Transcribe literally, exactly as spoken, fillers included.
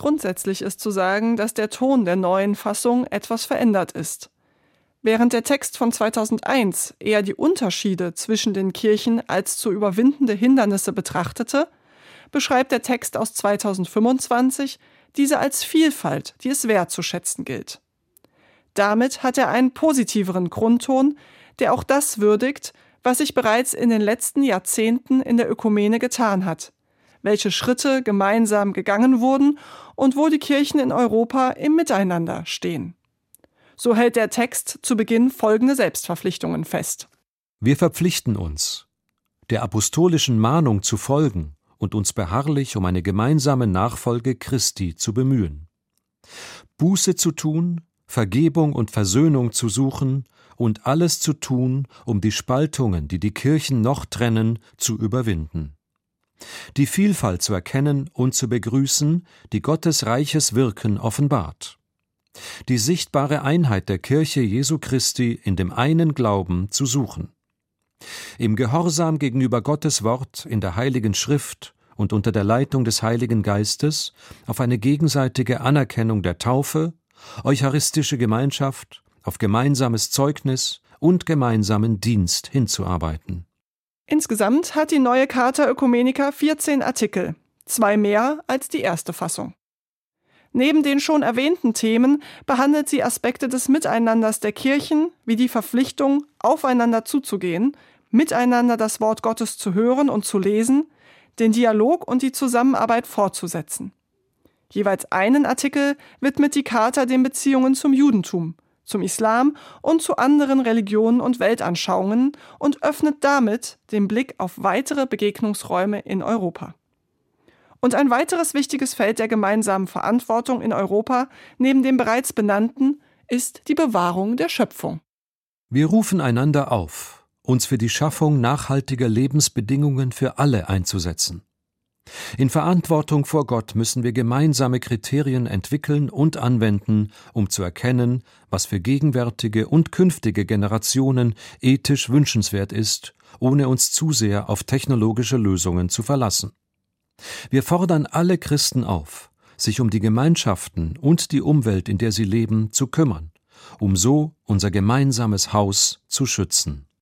Grundsätzlich ist zu sagen, dass der Ton der neuen Fassung etwas verändert ist. Während der Text von zweitausendeins eher die Unterschiede zwischen den Kirchen als zu überwindende Hindernisse betrachtete, beschreibt der Text aus zweitausendfünfundzwanzig diese als Vielfalt, die es wertzuschätzen gilt. Damit hat er einen positiveren Grundton, der auch das würdigt, was sich bereits in den letzten Jahrzehnten in der Ökumene getan hat, welche Schritte gemeinsam gegangen wurden und wo die Kirchen in Europa im Miteinander stehen. So hält der Text zu Beginn folgende Selbstverpflichtungen fest. Wir verpflichten uns, der apostolischen Mahnung zu folgen und uns beharrlich um eine gemeinsame Nachfolge Christi zu bemühen. Buße zu tun, Vergebung und Versöhnung zu suchen und alles zu tun, um die Spaltungen, die die Kirchen noch trennen, zu überwinden. Die Vielfalt zu erkennen und zu begrüßen, die Gottes reiches Wirken offenbart. Die sichtbare Einheit der Kirche Jesu Christi in dem einen Glauben zu suchen. Im Gehorsam gegenüber Gottes Wort in der Heiligen Schrift und unter der Leitung des Heiligen Geistes auf eine gegenseitige Anerkennung der Taufe, eucharistische Gemeinschaft, auf gemeinsames Zeugnis und gemeinsamen Dienst hinzuarbeiten. Insgesamt hat die neue Charta Oecumenica vierzehn Artikel, zwei mehr als die erste Fassung. Neben den schon erwähnten Themen behandelt sie Aspekte des Miteinanders der Kirchen, wie die Verpflichtung, aufeinander zuzugehen, miteinander das Wort Gottes zu hören und zu lesen, den Dialog und die Zusammenarbeit fortzusetzen. Jeweils einen Artikel widmet die Charta den Beziehungen zum Judentum, zum Islam und zu anderen Religionen und Weltanschauungen und öffnet damit den Blick auf weitere Begegnungsräume in Europa. Und ein weiteres wichtiges Feld der gemeinsamen Verantwortung in Europa, neben dem bereits benannten, ist die Bewahrung der Schöpfung. Wir rufen einander auf, uns für die Schaffung nachhaltiger Lebensbedingungen für alle einzusetzen. In Verantwortung vor Gott müssen wir gemeinsame Kriterien entwickeln und anwenden, um zu erkennen, was für gegenwärtige und künftige Generationen ethisch wünschenswert ist, ohne uns zu sehr auf technologische Lösungen zu verlassen. Wir fordern alle Christen auf, sich um die Gemeinschaften und die Umwelt, in der sie leben, zu kümmern, um so unser gemeinsames Haus zu schützen.